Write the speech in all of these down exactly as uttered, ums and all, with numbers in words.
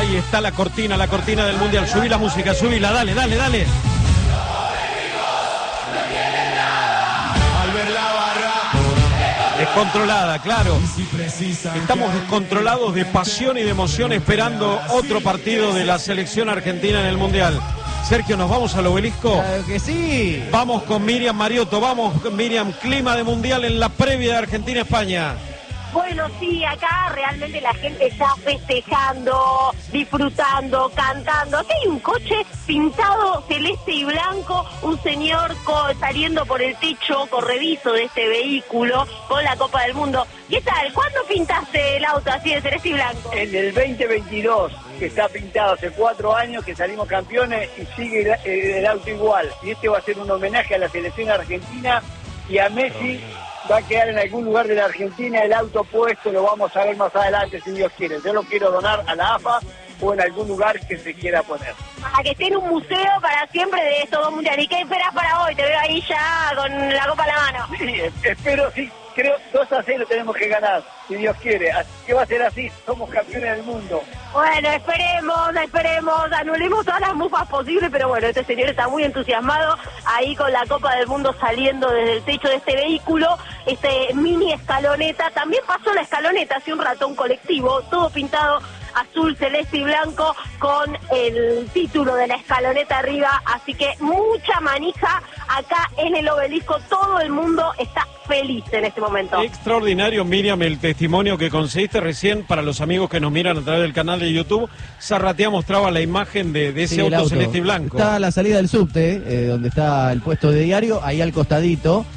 Ahí está la cortina, la cortina del Mundial. Subí la música, subíla, dale, dale, dale. Descontrolada, claro. Estamos descontrolados de pasión y de emoción esperando otro partido de la selección argentina en el Mundial. Sergio, ¿nos vamos al Obelisco? Claro que sí. Vamos con Miriam Mariotto, vamos Miriam, clima de Mundial en la previa de Argentina-España. Bueno, sí, acá realmente la gente está festejando, disfrutando, cantando. Aquí hay un coche pintado celeste y blanco, un señor saliendo por el techo corredizo de este vehículo con la Copa del Mundo. ¿Qué tal? ¿Cuándo pintaste el auto así de celeste y blanco? En el veinte veintidós, que está pintado hace cuatro años, que salimos campeones y sigue el, el, el auto igual. Y este va a ser un homenaje a la selección argentina y a Messi. Va a quedar en algún lugar de la Argentina el auto puesto, lo vamos a ver más adelante si Dios quiere. Yo lo quiero donar a la A F A o en algún lugar que se quiera poner. Para que esté en un museo para siempre de estos dos mundiales. ¿Y qué esperas para hoy? Te veo ahí ya con la copa en la mano. Sí, espero, sí, creo dos a cero tenemos que ganar, si Dios quiere. Así que va a ser así, somos campeones del mundo. Bueno, esperemos, esperemos, anulemos todas las mufas posibles, pero bueno, este señor está muy entusiasmado ahí con la Copa del Mundo saliendo desde el techo de este vehículo, este mini escaloneta. También pasó la escaloneta hace un rato, un colectivo, todo pintado azul, celeste y blanco con el título de la escaloneta arriba, así que mucha manija acá en el Obelisco, todo el mundo está feliz en este momento. Extraordinario, Miriam, el testimonio que conseguiste recién para los amigos que nos miran a través del canal de YouTube. Zarratea mostraba la imagen de, de ese sí, auto, auto celeste y blanco. Está a la salida del subte, eh, donde está el puesto de diario, ahí al costadito.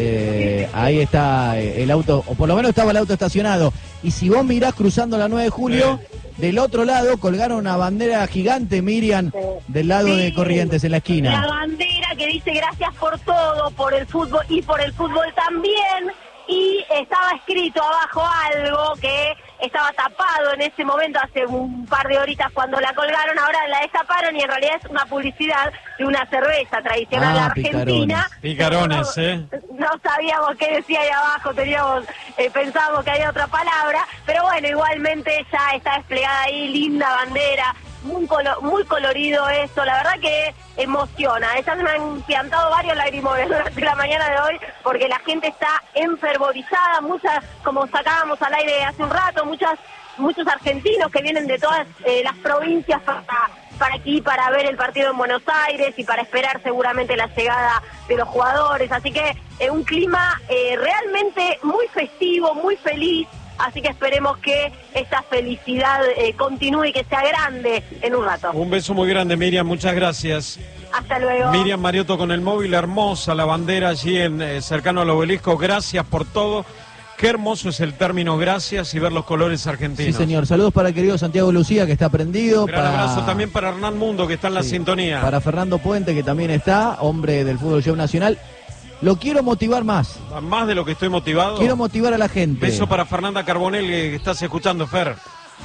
Eh, ahí está el auto, o por lo menos estaba el auto estacionado. Y si vos mirás cruzando la nueve de julio, eh. del otro lado colgaron una bandera gigante, Miriam, del lado sí, de Corrientes, en la esquina. La bandera que dice gracias por todo, por el fútbol y por el fútbol también. Y estaba escrito abajo algo que estaba tapado en ese momento, hace un par de horitas cuando la colgaron, ahora la destaparon y en realidad es una publicidad de una cerveza tradicional ah, argentina. Picarones, no, ¿eh? No sabíamos qué decía ahí abajo, teníamos, eh, pensábamos que había otra palabra, pero bueno, igualmente ya está desplegada ahí, linda bandera. Muy, colo muy colorido esto, la verdad que emociona. Ya se me han piantado varios lagrimones durante la mañana de hoy porque la gente está enfervorizada, muchas, como sacábamos al aire hace un rato, muchas, muchos argentinos que vienen de todas eh, las provincias para, para aquí, para ver el partido en Buenos Aires y para esperar seguramente la llegada de los jugadores, así que eh, un clima eh, realmente muy festivo, muy feliz. Así que esperemos que esta felicidad eh, continúe y que sea grande en un rato. Un beso muy grande, Miriam, muchas gracias. Hasta luego. Miriam Mariotto con el móvil, hermosa la bandera allí en eh, cercano al Obelisco. Gracias por todo. Qué hermoso es el término gracias y ver los colores argentinos. Sí, señor. Saludos para el querido Santiago Lucía, que está prendido. Un gran para... abrazo también para Hernán Mundo, que está en la sí, sintonía. Para Fernando Puente, que también está, hombre del Fútbol Show Nacional. Lo quiero motivar más. Más de lo que estoy motivado. Quiero motivar a la gente. Beso para Fernanda Carbonell, que estás escuchando, Fer.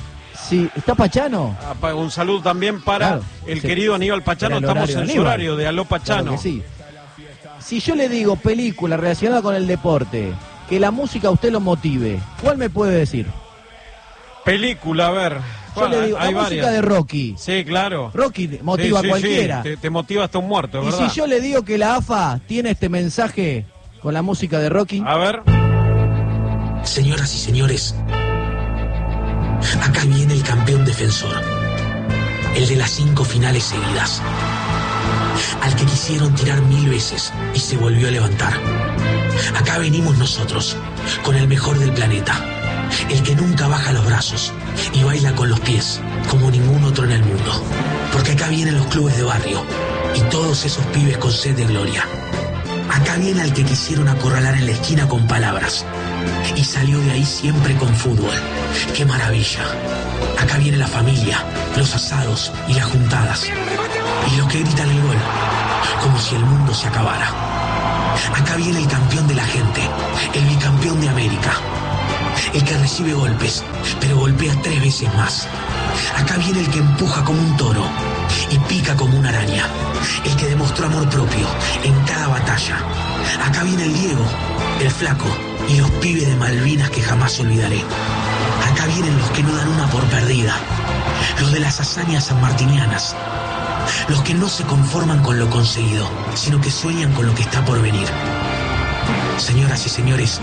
Sí, ¿está Pachano? Un saludo también para claro, el sí, querido Aníbal Pachano. Estamos en su horario de Aló Pachano. Claro que sí. Si yo le digo película relacionada con el deporte, que la música a usted lo motive, ¿cuál me puede decir? Película, a ver. Yo le digo, hay la varias. música de Rocky. Sí, claro. Rocky motiva sí, sí, a cualquiera. Sí, te, te motiva hasta un muerto, ¿verdad? Y si yo le digo que la A F A tiene este mensaje con la música de Rocky. A ver. Señoras y señores, acá viene el campeón defensor. El de las cinco finales seguidas. Al que quisieron tirar mil veces y se volvió a levantar. Acá venimos nosotros, con el mejor del planeta. El que nunca baja los brazos y baila con los pies como ningún otro en el mundo. Porque acá vienen los clubes de barrio y todos esos pibes con sed de gloria. Acá viene al que quisieron acorralar en la esquina con palabras y salió de ahí siempre con fútbol. ¡Qué maravilla! Acá viene la familia, los asados y las juntadas y los que gritan el gol como si el mundo se acabara. Acá viene el campeón de la gente, el bicampeón de América. El que recibe golpes, pero golpea tres veces más. Acá viene el que empuja como un toro y pica como una araña. El que demostró amor propio en cada batalla. Acá viene el Diego, el Flaco y los pibes de Malvinas que jamás olvidaré. Acá vienen los que no dan una por perdida. los de las hazañas sanmartinianas, los que no se conforman con lo conseguido, sino que sueñan con lo que está por venir. Señoras y señores,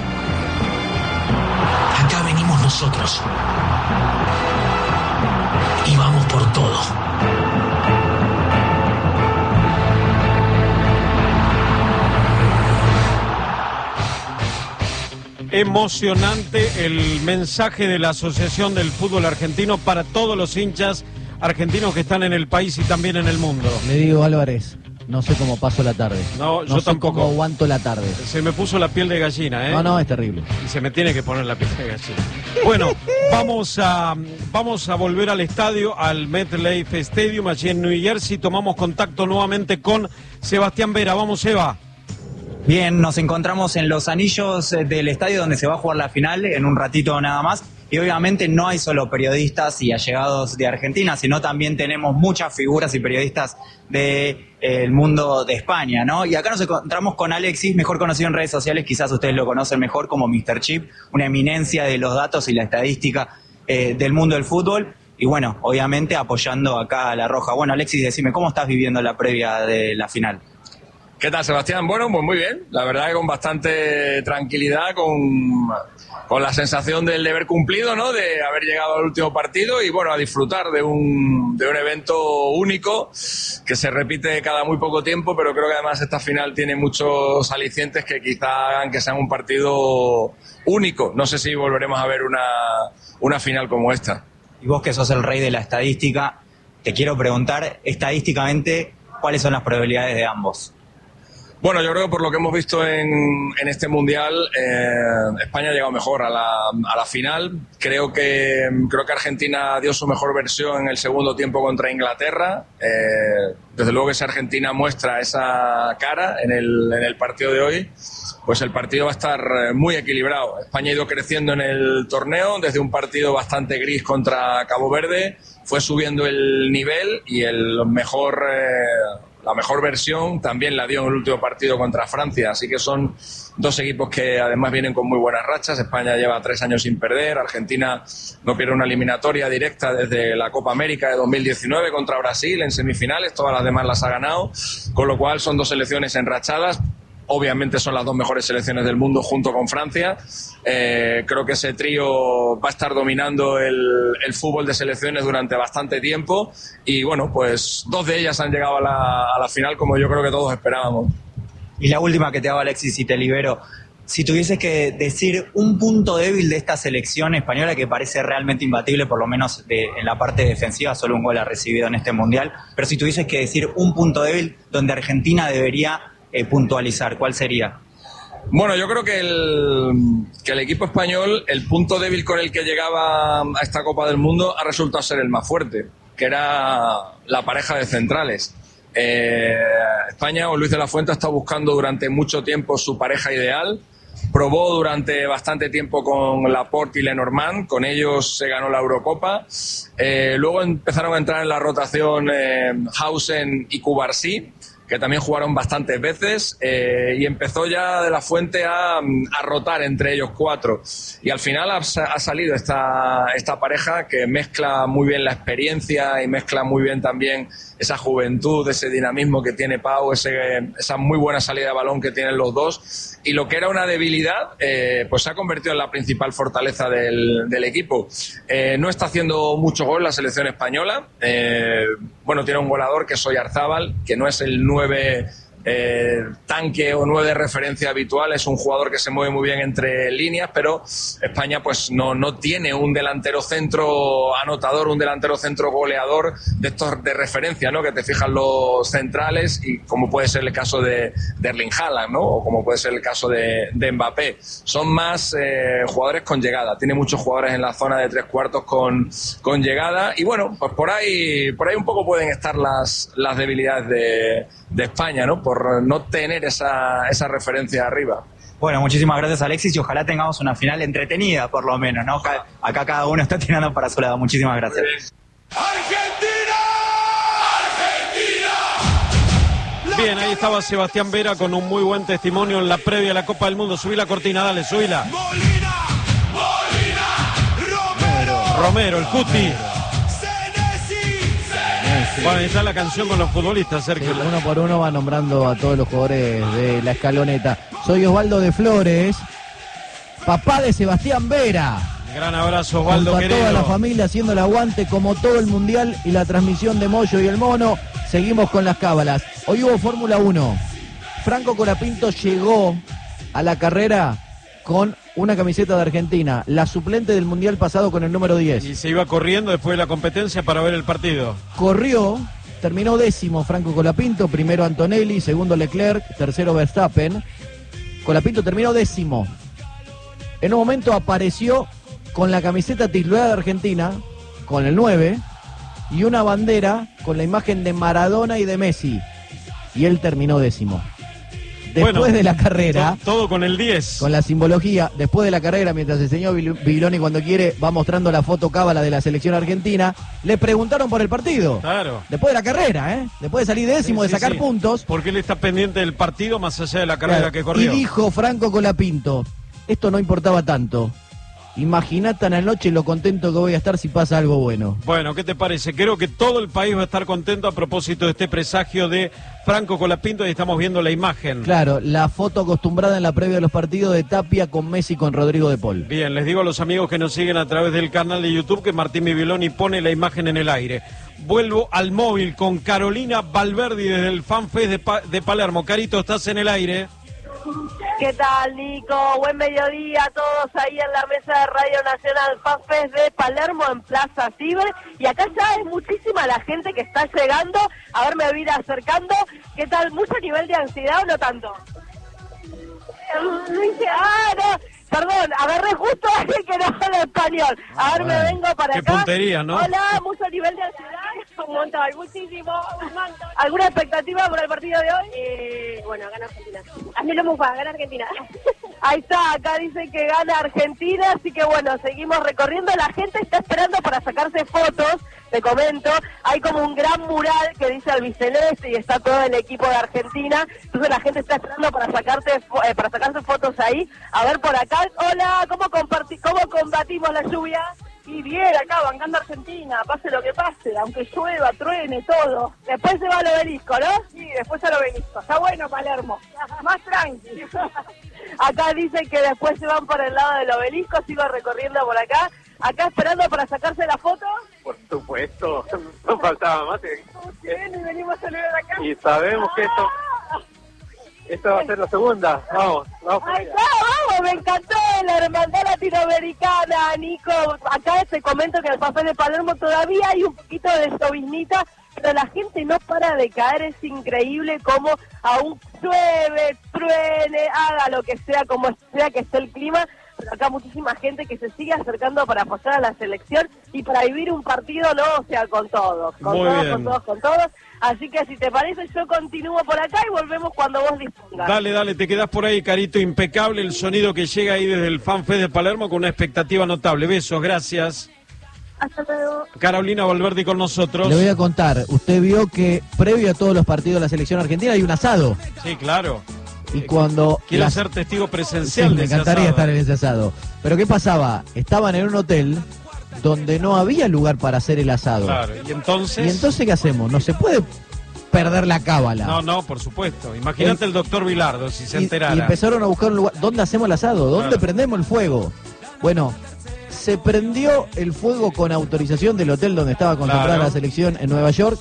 acá venimos nosotros y vamos por todo. Emocionante el mensaje de la Asociación del Fútbol Argentino para todos los hinchas argentinos que están en el país y también en el mundo. Le digo, Álvarez, no sé cómo paso la tarde. No, no yo sé tampoco. cómo aguanto la tarde. Se me puso la piel de gallina, ¿eh? No, no, es terrible. Y se me tiene que poner la piel de gallina. Bueno, vamos a, vamos a volver al estadio, al MetLife Stadium, allí en New Jersey. Tomamos contacto nuevamente con Sebastián Vera. Vamos, Seba. Bien, nos encontramos en los anillos del estadio donde se va a jugar la final en un ratito nada más. Y obviamente no hay solo periodistas y allegados de Argentina, sino también tenemos muchas figuras y periodistas del de, mundo de España, ¿no? Y acá nos encontramos con Alexis, mejor conocido en redes sociales, quizás ustedes lo conocen mejor como míster Chip, una eminencia de los datos y la estadística eh, del mundo del fútbol. Y bueno, obviamente apoyando acá a La Roja. Bueno, Alexis, decime, ¿cómo estás viviendo la previa de la final? ¿Qué tal, Sebastián? Bueno, pues muy bien. La verdad que con bastante tranquilidad, con, con la sensación del deber cumplido, ¿no? De haber llegado al último partido y, bueno, a disfrutar de un, de un evento único que se repite cada muy poco tiempo, pero creo que además esta final tiene muchos alicientes que quizá hagan que sea un partido único. No sé si volveremos a ver una, una final como esta. Y vos que sos el rey de la estadística, te quiero preguntar, estadísticamente, ¿cuáles son las probabilidades de ambos? Bueno, yo creo que por lo que hemos visto en, en este Mundial, eh, España ha llegado mejor a la, a la final. Creo que, creo que Argentina dio su mejor versión en el segundo tiempo contra Inglaterra. Eh, desde luego que si Argentina muestra esa cara en el, en el partido de hoy, pues el partido va a estar muy equilibrado. España ha ido creciendo en el torneo, desde un partido bastante gris contra Cabo Verde, fue subiendo el nivel y el mejor... Eh, La mejor versión también la dio en el último partido contra Francia, así que son dos equipos que además vienen con muy buenas rachas. España lleva tres años sin perder, Argentina no pierde una eliminatoria directa desde la Copa América de dos mil diecinueve contra Brasil en semifinales, todas las demás las ha ganado, con lo cual son dos selecciones enrachadas. Obviamente son las dos mejores selecciones del mundo junto con Francia. Eh, creo que ese trío va a estar dominando el, el fútbol de selecciones durante bastante tiempo y bueno, pues dos de ellas han llegado a la, a la final como yo creo que todos esperábamos. Y la última que te hago, Alexis, y te libero. Si tuvieses que decir un punto débil de esta selección española que parece realmente imbatible, por lo menos de, en la parte defensiva, solo un gol ha recibido en este Mundial, pero si tuvieses que decir un punto débil donde Argentina debería Eh, puntualizar, ¿cuál sería? Bueno, yo creo que el, que el equipo español, el punto débil con el que llegaba a esta Copa del Mundo ha resultado ser el más fuerte, que era la pareja de centrales. Eh, España o Luis de la Fuente ha estado buscando durante mucho tiempo su pareja ideal, probó durante bastante tiempo con Laporte y Lenormand, con ellos se ganó la Eurocopa, eh, luego empezaron a entrar en la rotación eh, Hausen y Cubarsí, que también jugaron bastantes veces, eh, y empezó ya de la Fuente a, a rotar entre ellos cuatro. Y al final ha, ha salido esta, esta pareja que mezcla muy bien la experiencia y mezcla muy bien también esa juventud, ese dinamismo que tiene Pau, ese, esa muy buena salida de balón que tienen los dos. Y lo que era una debilidad, eh, pues se ha convertido en la principal fortaleza del, del equipo. Eh, no está haciendo mucho gol la selección española. Eh, bueno, tiene un goleador que es Oyarzábal, que no es el nueve eh, tanque o nueve de referencia habitual, es un jugador que se mueve muy bien entre líneas, pero España pues no, no tiene un delantero centro anotador, un delantero centro goleador de estos de referencia, ¿no? Que te fijan los centrales, y como puede ser el caso de, de Erling Haaland, ¿no? O como puede ser el caso de, de Mbappé. Son más eh, jugadores con llegada, tiene muchos jugadores en la zona de tres cuartos con, con llegada, y bueno, pues por ahí por ahí un poco pueden estar las, las debilidades de, de España, ¿no? Por no tener esa, esa referencia arriba. Bueno, muchísimas gracias, Alexis, y ojalá tengamos una final entretenida, por lo menos, ¿no? Acá, acá cada uno está tirando para su lado. Muchísimas gracias. ¡Argentina! ¡Argentina! Bien, ahí estaba Sebastián Vera con un muy buen testimonio en la previa de la Copa del Mundo. Subí la cortina, dale, subíla. Molina, Molina, Romero, Romero, el Cuti. Bueno, ahí está la canción con los futbolistas, Sergio. Sí, uno por uno va nombrando a todos los jugadores de la escaloneta. Soy Osvaldo de Flores, papá de Sebastián Vera. Gran abrazo, Osvaldo, junto a querido. toda la familia haciendo el aguante como todo el mundial y la transmisión de Moyo y el Mono. Seguimos con las cábalas. Hoy hubo Fórmula uno. Franco Colapinto llegó a la carrera con una camiseta de Argentina, la suplente del mundial pasado con el número diez. Y se iba corriendo después de la competencia para ver el partido. Corrió, terminó décimo Franco Colapinto, primero Antonelli, segundo Leclerc, tercero Verstappen. Colapinto terminó décimo. En un momento apareció con la camiseta titular de Argentina, con el nueve, y una bandera con la imagen de Maradona y de Messi. Y él terminó décimo. Después bueno, de la carrera... Todo, todo con el diez. Con la simbología, después de la carrera, mientras el señor Bibiloni cuando quiere va mostrando la foto cábala de la selección argentina, le preguntaron por el partido. Claro. Después de la carrera, ¿eh? Después de salir décimo, sí, sí, de sacar sí. puntos. Porque él está pendiente del partido más allá de la carrera Claro. que corrió. Y dijo Franco Colapinto, esto no importaba tanto. Imaginate a la noche lo contento que voy a estar si pasa algo bueno. Bueno, ¿qué te parece? Creo que todo el país va a estar contento a propósito de este presagio de Franco Colapinto y estamos viendo la imagen. Claro, la foto acostumbrada en la previa de los partidos de Tapia con Messi y con Rodrigo de Paul. Bien, les digo a los amigos que nos siguen a través del canal de YouTube que Martín Bibiloni pone la imagen en el aire. Vuelvo al móvil con Carolina Valverdi desde el FanFest de, pa de Palermo. Carito, estás en el aire. ¿Qué tal, Nico? Buen mediodía a todos ahí en la mesa de Radio Nacional FanFest de Palermo en Plaza Ciber. Y acá ya es muchísima la gente que está llegando. A ver, me voy a ir acercando. ¿Qué tal? ¿Mucho nivel de ansiedad o no tanto? Ah, no. Perdón, agarré justo a alguien que no habla español. A ver, me vengo para Qué acá. puntería, ¿no? Hola, mucho nivel de ansiedad. Un montón, muchísimo. Un montón. ¿Alguna expectativa por el partido de hoy? Eh, bueno, gana Argentina. Hazmelo mufa, gana Argentina. Ahí está, acá dicen que gana Argentina, así que bueno, seguimos recorriendo. La gente está esperando para sacarse fotos, te comento. Hay como un gran mural que dice albiceleste y está todo el equipo de Argentina. Entonces la gente está esperando para sacarte eh, para sacarse fotos ahí. A ver por acá. Hola, ¿cómo, comparti cómo combatimos la lluvia? Y bien, acá bancando Argentina, pase lo que pase, aunque llueva, truene, todo. Después se va al obelisco, ¿no? Sí, después al obelisco. Está bueno Palermo, más tranqui. Acá dicen que después se van por el lado del obelisco, sigo recorriendo por acá. Acá esperando para sacarse la foto. Por supuesto, no faltaba más. Bien, y venimos a celebrar acá. Y sabemos que esto... Esto va a ser la segunda. Vamos, vamos por allá. Acá, vamos, me encantó la hermandad latinoamericana, Nico. Acá te comento que en el papel de Palermo todavía hay un poquito de lloviznita, pero la gente no para de caer. Es increíble cómo aún llueve, truene, haga lo que sea, como sea que esté el clima. Pero acá muchísima gente que se sigue acercando para apoyar a la selección y para vivir un partido, no, o sea, con todos, con Muy todos, bien. con todos, con todos. Así que si te parece, yo continúo por acá y volvemos cuando vos dispongas. Dale, dale, te quedás por ahí, Carito. Impecable el sonido que llega ahí desde el FanFest de Palermo con una expectativa notable. Besos, gracias. Hasta luego. Carolina Valverdi con nosotros. Le voy a contar, usted vio que previo a todos los partidos de la selección argentina hay un asado. Sí, claro. Y cuando... Quiero las- ser testigo Sí, presencial de me ese encantaría asado. estar en ese asado. Pero ¿qué pasaba? Estaban en un hotel donde no había lugar para hacer el asado. Claro, y entonces... ¿Y entonces qué hacemos? No se puede perder la cábala. No, no, por supuesto. Imagínate El- el doctor Vilardo, si se y, enterara. y empezaron a buscar un lugar. ¿Dónde hacemos el asado? ¿Dónde Claro. prendemos el fuego? Bueno, se prendió el fuego con autorización del hotel donde estaba concentrada Claro. la selección en Nueva York,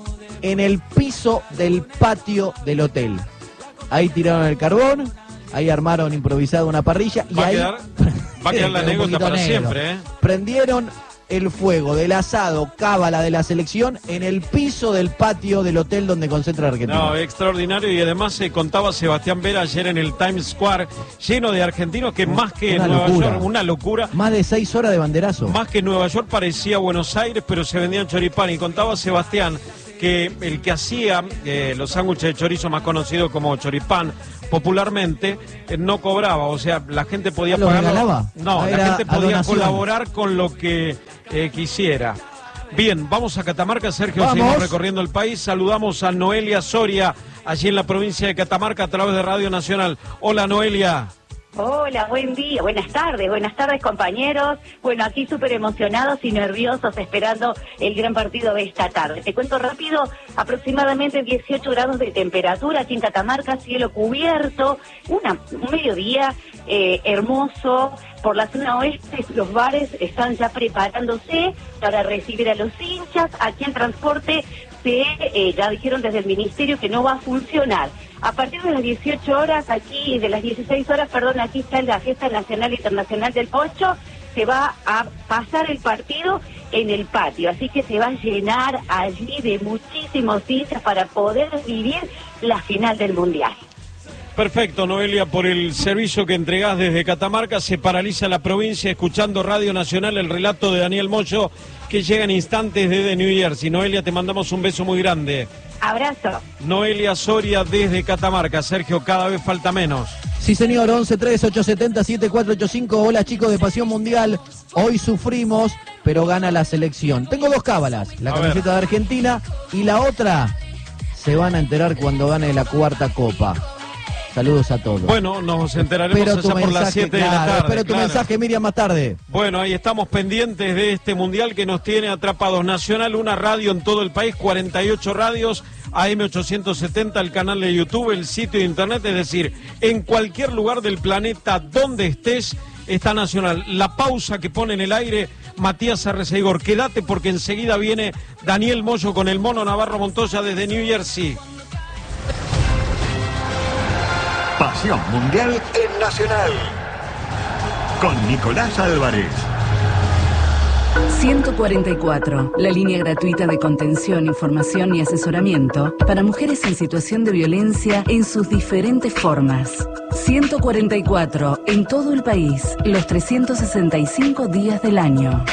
en el piso del patio del hotel. Ahí tiraron el carbón, ahí armaron improvisado una parrilla y Va a ahí quedar, va a quedar la Un anécdota poquito para negro. siempre, ¿eh? Prendieron el fuego del asado cábala de la selección en el piso del patio del hotel donde concentra la Argentina. No, extraordinario. Y además se contaba Sebastián Vera ayer en el Times Square, lleno de argentinos que más que Una Nueva locura. York, una locura. Más de seis horas de banderazo. Más que Nueva York parecía Buenos Aires, pero se vendían choripán. Y contaba Sebastián que el que hacía eh, los sándwiches de chorizo, más conocido como choripán popularmente, eh, no cobraba. O sea, la gente podía ¿Lo pagarlo. regalaba? No, Ah, la era gente a podía donación. colaborar con lo que eh, quisiera. Bien, vamos a Catamarca, Sergio, Vamos. seguimos recorriendo el país. Saludamos a Noelia Soria, allí en la provincia de Catamarca, a través de Radio Nacional. Hola, Noelia. Hola, buen día, buenas tardes, buenas tardes compañeros. Bueno, aquí súper emocionados y nerviosos esperando el gran partido de esta tarde. Te cuento rápido, aproximadamente dieciocho grados de temperatura aquí en Catamarca, cielo cubierto, una, un mediodía eh, hermoso. Por la zona oeste los bares están ya preparándose para recibir a los hinchas. Aquí el transporte se, eh, ya dijeron desde el ministerio que no va a funcionar. A partir de las dieciocho horas aquí, de las dieciséis horas, perdón, aquí está la Fiesta Nacional Internacional del Pocho, se va a pasar el partido en el patio, así que se va a llenar allí de muchísimos hinchas para poder vivir la final del Mundial. Perfecto, Noelia, por el servicio que entregás desde Catamarca. Se paraliza la provincia escuchando Radio Nacional, el relato de Daniel Moyo, que llega en instantes desde New Jersey. Noelia, te mandamos un beso muy grande. Abrazo. Noelia Soria desde Catamarca. Sergio, cada vez falta menos. Sí, señor, once tres ocho siete cero siete cuatro ocho cinco. Hola, chicos de Pasión Mundial. Hoy sufrimos, pero gana la selección. Tengo dos cábalas, la A camiseta ver. de Argentina y la otra se van a enterar cuando gane la cuarta copa. Saludos a todos. Bueno, nos enteraremos Espero tu allá por las mensaje, siete de la claro, tarde. espero tu claro. mensaje, Miriam, más tarde. Bueno, ahí estamos pendientes de este mundial que nos tiene atrapados. Nacional, una radio en todo el país, cuarenta y ocho radios, A M ochocientos setenta, el canal de YouTube, el sitio de internet, es decir, en cualquier lugar del planeta donde estés, está Nacional. La pausa que pone en el aire Matías Arreceigor. Quédate porque enseguida viene Daniel Moyo con el Mono Navarro Montoya desde New Jersey. Pasión Mundial en Nacional. Con Nicolás Álvarez. ciento cuarenta y cuatro, la línea gratuita de contención, información y asesoramiento para mujeres en situación de violencia en sus diferentes formas. ciento cuarenta y cuatro, en todo el país, los trescientos sesenta y cinco días del año.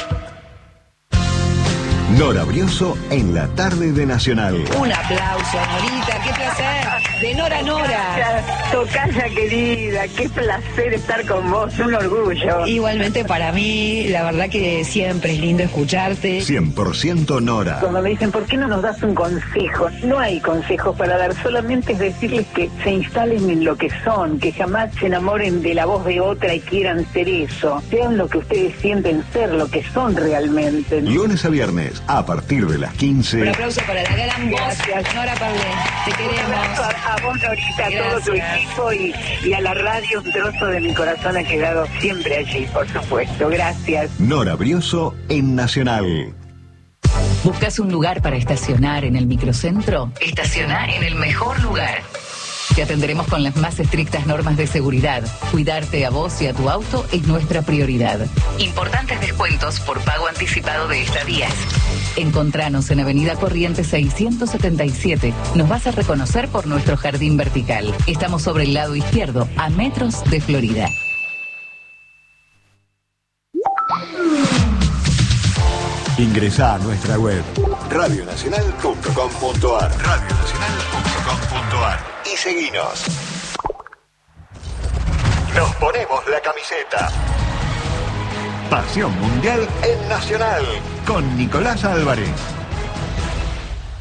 Nora Brioso en la tarde de Nacional. Un aplauso, Norita, qué placer. De Nora Nora. Tocaya querida, qué placer estar con vos, un orgullo. Igualmente para mí, la verdad que siempre es lindo escucharte. cien por ciento Nora. Cuando me dicen, ¿por qué no nos das un consejo? No hay consejos para dar, solamente es decirles que se instalen en lo que son, que jamás se enamoren de la voz de otra y quieran ser eso. Sean lo que ustedes sienten ser, lo que son realmente. Lunes a viernes, a partir de las quince. Un aplauso para la gran voz, Gracias. Nora Paulé. Te queremos. A, a vos, Norita, a todo tu Gracias. equipo y, y a la radio, un trozo de mi corazón ha quedado siempre allí, por supuesto. Gracias. Nora Brioso en Nacional. ¿Buscas un lugar para estacionar en el microcentro? Estaciona en el mejor lugar. Te atenderemos con las más estrictas normas de seguridad. Cuidarte a vos y a tu auto es nuestra prioridad. Importantes descuentos por pago anticipado de estadías. Encontranos en Avenida Corrientes seiscientos setenta y siete. Nos vas a reconocer por nuestro jardín vertical. Estamos sobre el lado izquierdo, a metros de Florida. Ingresá a nuestra web radio nacional punto com punto ar. radio nacional punto com punto ar. Y seguinos. Nos ponemos la camiseta. Pasión Mundial en Nacional con Nicolás Álvarez.